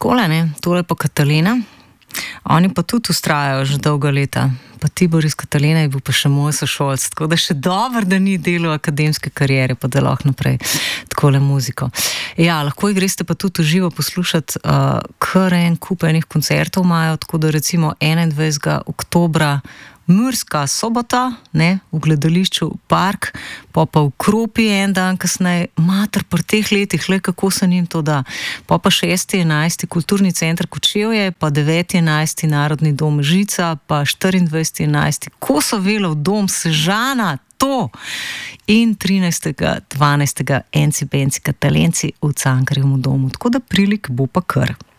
takole, ne, tole pa Katalina. Oni pa tudi ustrajajo že dolga leta. Pa Tibor iz Katalina je bil pa še moj sošolc, tako da še dobro, da ni delal akademske kariere, pa da lahko naprej takole muziko. Ja, lahko jih greste pa tudi v živo poslušati, kar en kup enih koncertov imajo, tako da recimo 21. oktobra Murska Sobota, ne, v gledališču Park, pa v Kropi en dan kasneje, mater pri teh letih, le kako se njim to da. Pa 6.11. Kulturni center Kočevje, pa 9.11. Narodni dom Žica, pa 24.11. Kosovelov dom Sežana, to! In 13.12. Enci Benci Katalenci v Cankarjevem domu, tako da prilik bo pa kar.